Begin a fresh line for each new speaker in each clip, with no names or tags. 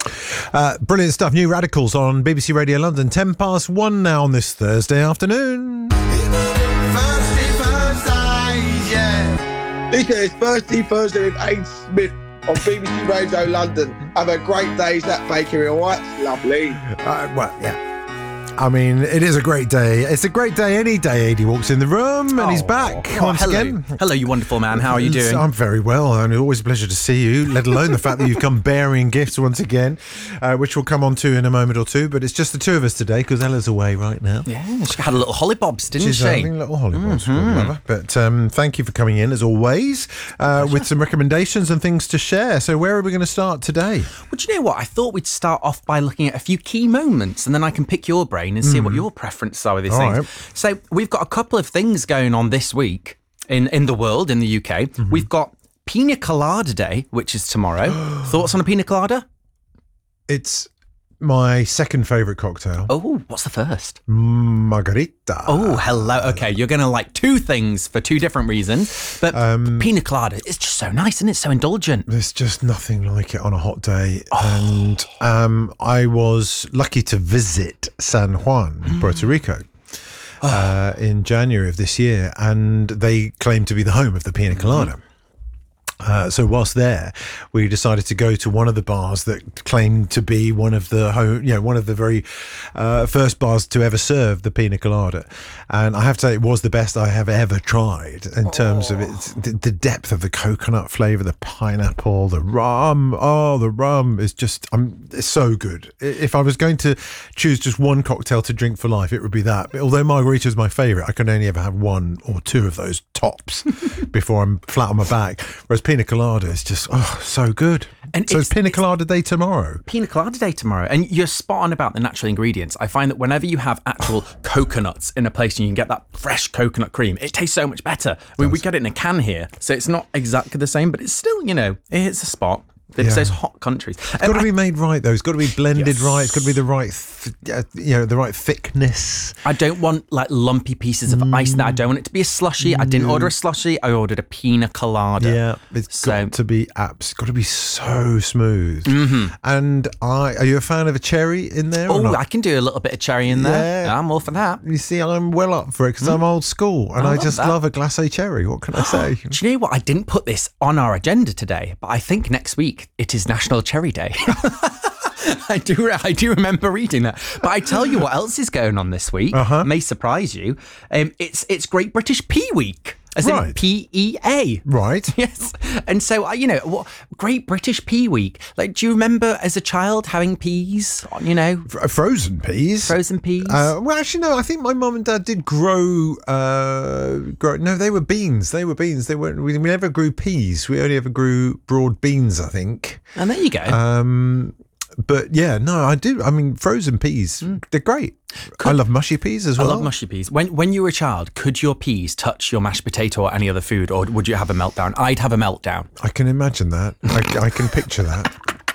Brilliant stuff. New Radicals on BBC Radio London. 1:10 now on this Thursday afternoon.
This is Thursday with Aid Smith on BBC Radio London. Have a great day. Is that bakery all right? Lovely.
Well, yeah. I mean, it is a great day. It's a great day any day. Adi walks in the room and he's back once again.
Hello, you wonderful man. How are you doing?
I'm very well, and it's always a pleasure to see you, let alone the fact that you've come bearing gifts once again, which we'll come on to in a moment or two. But it's just the two of us today because Ella's away right now.
Yeah, she had a little hollybobs, didn't
She's
she?
having a little hollybobs. But thank you for coming in, as always, with some recommendations and things to share. So where are we going to start today?
Well, do you know what? I thought we'd start off by looking at a few key moments, and then I can pick your brain and see what your preferences are with these
All
things.
right.
So we've got a couple of things going on this week in the world, in the UK. We've got Pina Colada Day, which is tomorrow. Thoughts on a pina colada?
It's my second favourite cocktail.
Oh, what's the first?
Margarita.
Oh, hello. Okay, you're going to like two things for two different reasons. But pina colada is just so nice, and it's so indulgent.
There's just nothing like it on a hot day. And I was lucky to visit San Juan, Puerto Rico, in January of this year, and they claim to be the home of the pina colada. So whilst there, we decided to go to one of the bars that claimed to be one of the one of the very first bars to ever serve the pina colada, and I have to say it was the best I have ever tried in terms of the depth of the coconut flavour, the pineapple, the rum. Oh, the rum is just it's so good. If I was going to choose just one cocktail to drink for life, it would be that. But although margarita is my favourite, I can only ever have one or two of those tops before I'm flat on my back. Whereas pina colada is just so good. And so it's pina colada day tomorrow.
Pina colada day tomorrow. And you're spot on about the natural ingredients. I find that whenever you have actual coconuts in a place and you can get that fresh coconut cream, it tastes so much better. I mean, we get it in a can here, so it's not exactly the same, but it's still, it's a spot. It's those hot countries.
It's got to be made right, though. It's got to be blended right. It's got to be the right, the right thickness.
I don't want like lumpy pieces of ice. That I don't want it to be a slushy. I didn't order a slushy. I ordered a pina colada.
Yeah, it's got to be it's got to be so smooth. And are you a fan of a cherry in there?
Oh, I can do a little bit of cherry in there. Yeah. I'm all for that.
You see, I'm well up for it because I'm old school and I just love a glacé cherry. What can I say?
Do you know what? I didn't put this on our agenda today, but I think next week it is National Cherry Day. I do remember reading that. But I tell you what else is going on this week. May surprise you. It's Great British Pea Week. As in PEA.
Right.
Yes. And so, what Great British Pea Week. Like, do you remember as a child having peas,
Frozen peas?
Frozen peas?
Well, actually, no. I think my mum and dad did grow. No, they were beans. They were beans. We never grew peas. We only ever grew broad beans, I think.
And there you go.
But yeah, no, I do. I mean, frozen peas, they're great. I love mushy peas as well.
I love mushy peas. When you were a child, could your peas touch your mashed potato or any other food, or would you have a meltdown? I'd have a meltdown.
I can imagine that. I can picture that.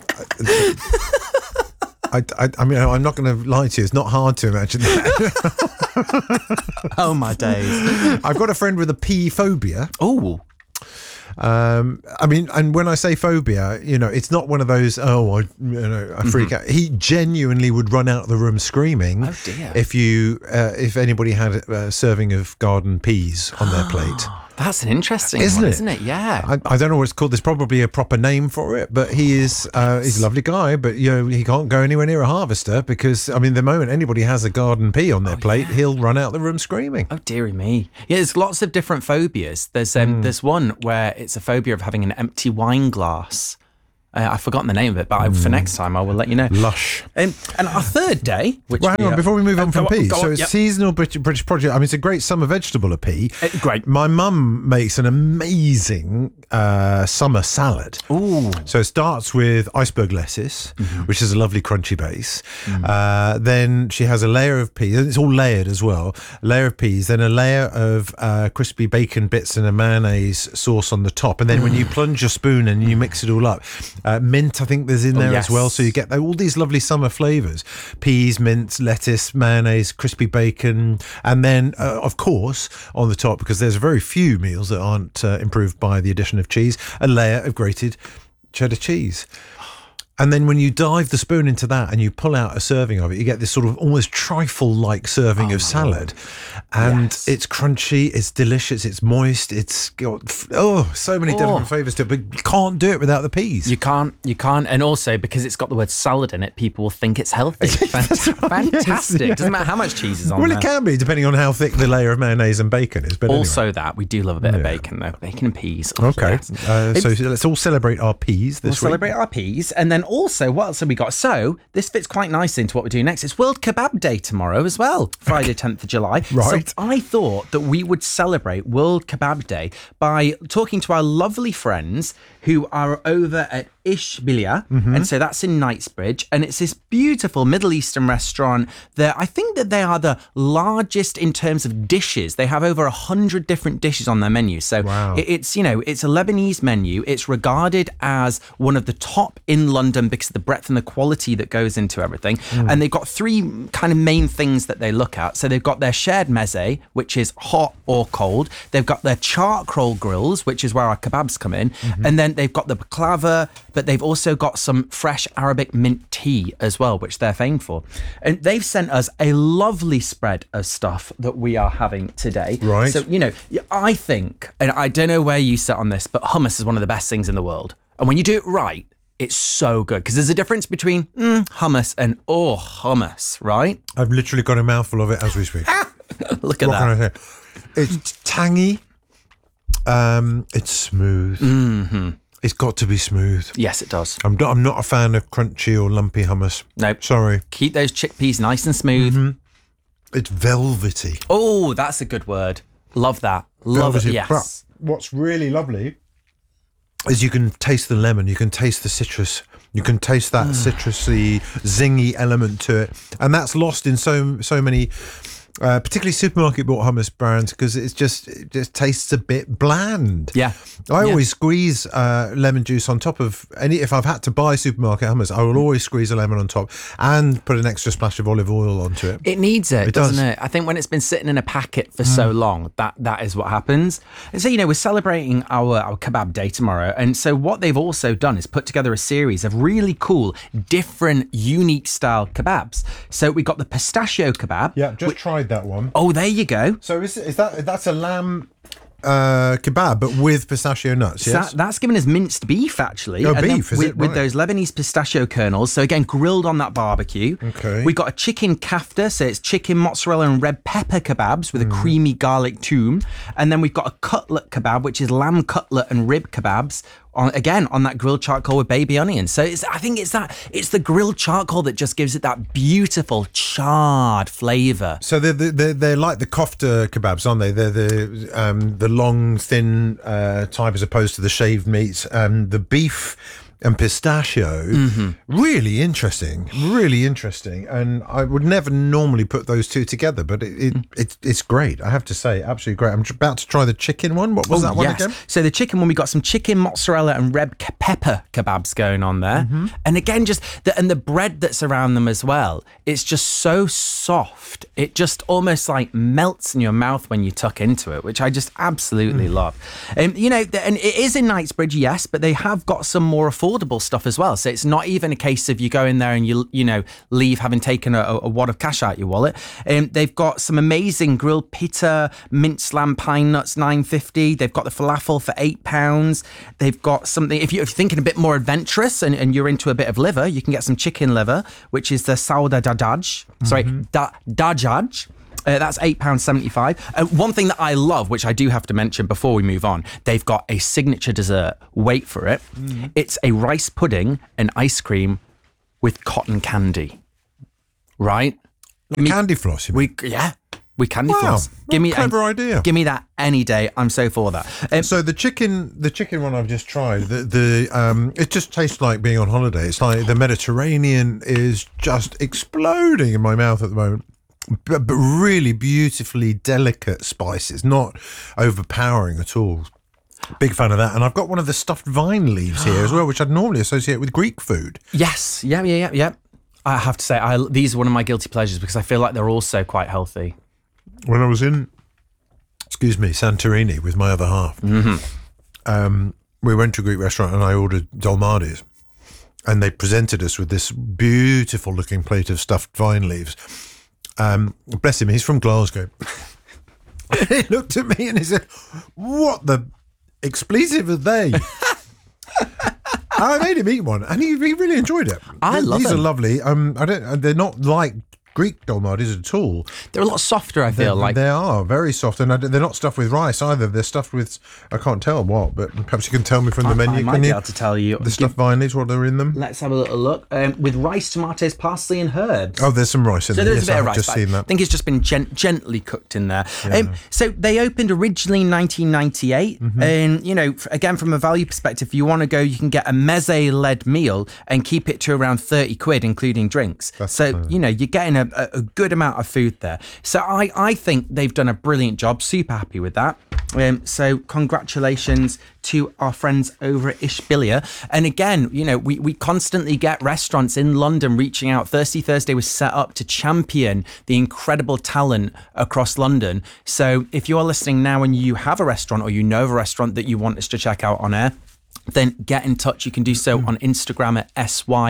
I mean, I'm not going to lie to you. It's not hard to imagine that.
Oh, my days.
I've got a friend with a pea phobia.
Oh.
I mean, and when I say phobia, it's not one of those, I freak out. He genuinely would run out of the room screaming.
Oh dear.
If anybody had a serving of garden peas on their plate.
That's an interesting
one,
isn't it? Yeah.
I don't know what it's called. There's probably a proper name for it, but he's a lovely guy, but he can't go anywhere near a harvester because, I mean, the moment anybody has a garden pea on their plate, he'll run out the room screaming.
Oh, dearie me. Yeah, there's lots of different phobias. There's one where it's a phobia of having an empty wine glass. I've forgotten the name of it, but for next time I will let you know.
Lush.
And our third day, which
hang on, before we move on from peas. So it's
yep.
seasonal British produce. I mean, it's a great summer vegetable, a pea.
Great.
My mum makes an amazing summer salad.
Ooh.
So it starts with iceberg lettuce, which is a lovely crunchy base. Then she has a layer of peas. It's all layered as well. A layer of peas, then a layer of crispy bacon bits and a mayonnaise sauce on the top. And then when you plunge your spoon and you mix it all up, mint, I think there's in there as well. So you get all these lovely summer flavours. Peas, mint, lettuce, mayonnaise, crispy bacon. And then, of course, on the top, because there's very few meals that aren't improved by the addition of cheese, a layer of grated cheddar cheese. And then when you dive the spoon into that and you pull out a serving of it, you get this sort of almost trifle-like serving of salad. And it's crunchy, it's delicious, it's moist, it's got, so many different flavours to it. But you can't do it without the peas.
You can't. And also, because it's got the word salad in it, people will think it's healthy. Fantastic. Doesn't matter how much cheese is on there.
Well, it can be, depending on how thick the layer of mayonnaise and bacon is. But
also
anyway.
that, we do love a bit of bacon, though. Bacon and peas.
Okay. So let's all celebrate our peas this week.
Celebrate our peas. And then also, what else have we got? So, this fits quite nicely into what we're doing next. It's World Kebab Day tomorrow as well, Friday, 10th of July.
Right.
So, I thought that we would celebrate World Kebab Day by talking to our lovely friends who are over at Ishbilia. And so that's in Knightsbridge. And it's this beautiful Middle Eastern restaurant that I think that they are the largest in terms of dishes. They have over 100 different dishes on their menu. So it's, it's a Lebanese menu. It's regarded as one of the top in London because of the breadth and the quality that goes into everything. And they've got three kind of main things that they look at. So they've got their shared meze, which is hot or cold. They've got their charcoal grills, which is where our kebabs come in. And then they've got the baklava, but they've also got some fresh Arabic mint tea as well, which they're famed for. And they've sent us a lovely spread of stuff that we are having today.
Right.
So, I think, and I don't know where you sit on this, but hummus is one of the best things in the world. And when you do it right, it's so good. Because there's a difference between hummus and hummus, right?
I've literally got a mouthful of it as we speak.
Look at
What can I
that.
say? It's tangy. It's smooth. It's got to be smooth.
Yes, it does.
I'm not a fan of crunchy or lumpy hummus.
Nope.
Sorry.
Keep those chickpeas nice and smooth.
It's velvety.
Oh, that's a good word. Love that. Love
Velvety.
it. Yes.
But what's really lovely is you can taste the lemon, you can taste the citrus, you can taste that citrusy, zingy element to it, and that's lost in so many, particularly supermarket bought hummus brands, because it just tastes a bit bland.
Yeah.
I always squeeze lemon juice on top of if I've had to buy supermarket hummus, I will always squeeze a lemon on top and put an extra splash of olive oil onto it.
It needs it,
It
doesn't
does.
it? I think when it's been sitting in a packet for so long, that is what happens. And so, we're celebrating our kebab day tomorrow. And so what they've also done is put together a series of really cool, different, unique style kebabs. So we got the pistachio kebab.
Yeah, just tried that one.
Oh, there you go.
So that's a lamb kebab, but with pistachio nuts, yes?
That's given us minced beef, actually.
Oh,
And then
beef, is
with,
it?
with
Right.
those Lebanese pistachio kernels. So again, grilled on that barbecue.
Okay.
We got a chicken kafta, so it's chicken, mozzarella and red pepper kebabs with a creamy garlic toum. And then we've got a cutlet kebab, which is lamb cutlet and rib kebabs. On that grilled charcoal with baby onions. So I think it's the grilled charcoal that just gives it that beautiful charred flavour.
So they're like the kofta kebabs, aren't they? They're the long, thin type as opposed to the shaved meats. The beef and pistachio, really interesting, and I would never normally put those two together, but it's great, I have to say, absolutely great. I'm about to try the chicken one. What was that one again?
So the chicken one, we got some chicken, mozzarella and red pepper kebabs going on there, and again, just the bread that's around them as well. It's just so soft. It just almost like melts in your mouth when you tuck into it, which I just absolutely love. And and it is in Knightsbridge, yes, but they have got some more affordable stuff as well. So it's not even a case of you go in there and you leave having taken a wad of cash out your wallet. They've got some amazing grilled pita, minced lamb pine nuts, $9.50. They've got the falafel for £8. They've got something, if you're thinking a bit more adventurous and you're into a bit of liver, you can get some chicken liver, which is the sauda dajaj. Dajaj. That's £8.75. One thing that I love, which I do have to mention before we move on, they've got a signature dessert. Wait for it. It's a rice pudding and ice cream with cotton candy. Right?
Candy floss, you mean?
We candy floss.
Give me clever idea.
Give me that any day. I'm so for that.
So the chicken one I've just tried, it just tastes like being on holiday. It's like the Mediterranean is just exploding in my mouth at the moment. But really beautifully delicate spices, not overpowering at all. Big fan of that. And I've got one of the stuffed vine leaves here as well, which I'd normally associate with Greek food.
Yes. Yeah. I have to say, these are one of my guilty pleasures because I feel like they're also quite healthy.
When I was in, Santorini with my other half, we went to a Greek restaurant and I ordered dolmades. and they presented us with this beautiful looking plate of stuffed vine leaves. Bless him, he's from Glasgow. He looked at me and he said, "What the expletive are they?" I made him eat one, and he really enjoyed it.
I love
these
them.
are lovely. They're not like Greek dolmades at all.
They're a lot softer, I feel like.
They are very soft, and they're not stuffed with rice either. They're stuffed with, I can't tell what, but perhaps you can tell me from the menu.
I might be able to tell you.
The stuffed vine leaves, what are in them?
Let's have a little look. With rice, tomatoes, parsley, and herbs.
Oh, there's some rice in
So
there.
there's a bit of rice.
I've just seen that.
I think it's just been gently cooked in there. So they opened originally in 1998, and again, from a value perspective, if you want to go, you can get a meze-led meal and keep it to around 30 quid, including drinks. You're getting a good amount of food there. So I think they've done a brilliant job. Super happy with that. So congratulations to our friends over at Ishbilia. And again, we constantly get restaurants in London reaching out. Thirsty Thursday was set up to champion the incredible talent across London. So if you are listening now and you have a restaurant or you know of a restaurant that you want us to check out on air, then get in touch. You can do so on Instagram at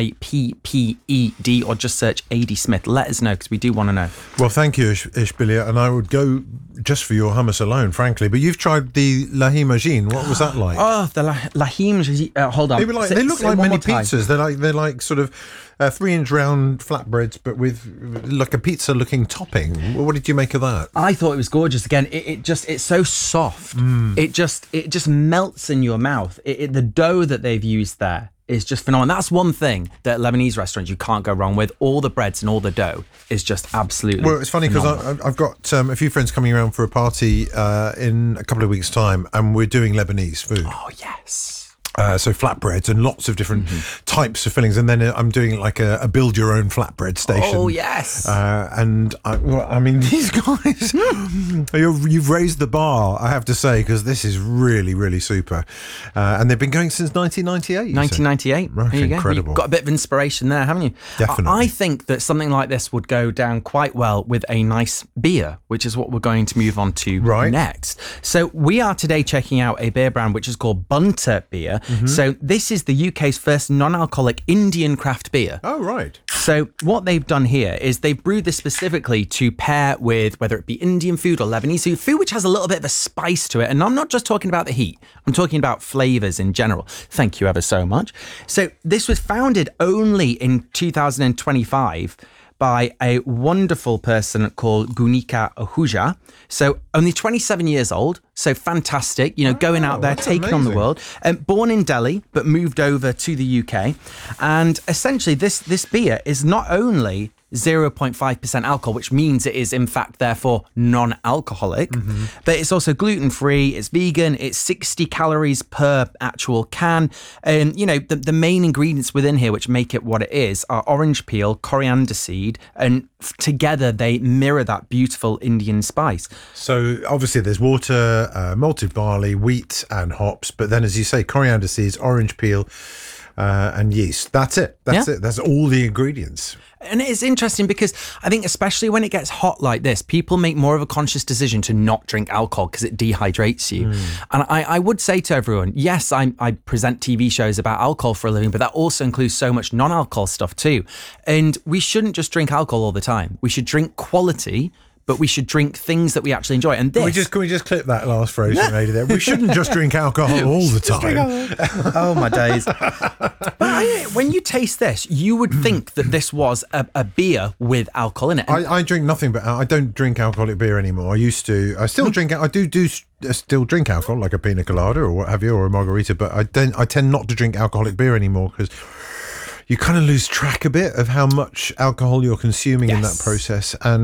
SYPPED or just search AD Smith. Let us know, because we do want to know.
Well, thank you, Ishbilia, and I would go just for your hummus alone, frankly. But you've tried the lahimagine. What was that like?
Oh, the lahimagine. Hold on.
They look like mini pizzas. They're like sort of 3-inch round flatbreads, but with like a pizza looking topping. What did you make of that?
I thought it was gorgeous. Again, it's so soft. It just melts in your mouth. The dough that they've used there is just phenomenal. That's one thing that Lebanese restaurants you can't go wrong with. All the breads and all the dough is just absolutely.
Well, it's funny because I've got a few friends coming around for a party in a couple of weeks' time, and we're doing Lebanese food.
Oh yes.
So flatbreads and lots of different types of fillings, and then I'm doing like a build your own flatbread station.
Oh yes.
And I mean, these guys, you've raised the bar, I have to say, because this is really, really super. And they've been going since 1998.
1998.
Right,
there you
incredible.
Go. You've got a bit of inspiration there, haven't you?
Definitely.
I think that something like this would go down quite well with a nice beer, which is what we're going to move on to next. So we are today checking out a beer brand which is called Bunter Beer. So this is the UK's first non-alcoholic Indian craft beer.
Oh, right.
So what they've done here is they've brewed this specifically to pair with whether it be Indian food or Lebanese food which has a little bit of a spice to it. And I'm not just talking about the heat. I'm talking about flavours in general. Thank you ever so much. So this was founded only in 2025 by a wonderful person called Gunika Ahuja. So only 27 years old. So fantastic, going out there, taking on the world. Born in Delhi, but moved over to the UK. And essentially this beer is not only 0.5% alcohol, which means it is in fact therefore non-alcoholic, but it's also gluten-free, it's vegan, it's 60 calories per actual can. And the main ingredients within here which make it what it is are orange peel, coriander seed, and together they mirror that beautiful Indian spice.
So obviously there's water, malted barley, wheat and hops, but then as you say, coriander seeds, orange peel, and yeast. That's it. That's it. That's all the ingredients.
And it's interesting because I think especially when it gets hot like this, people make more of a conscious decision to not drink alcohol because it dehydrates you. And I would say to everyone, yes, I present TV shows about alcohol for a living, but that also includes so much non-alcohol stuff too. And we shouldn't just drink alcohol all the time. We should drink quality, but we should drink things that we actually enjoy. And this...
Can we just clip that last phrase you made there? We shouldn't just drink alcohol all the time.
Oh, my days. But when you taste this, you would think that this was a beer with alcohol in it.
I drink nothing but... I don't drink alcoholic beer anymore. I used to. I still drink... I do still drink alcohol, like a pina colada or what have you, or a margarita, but I tend not to drink alcoholic beer anymore because you kind of lose track a bit of how much alcohol you're consuming in that process. And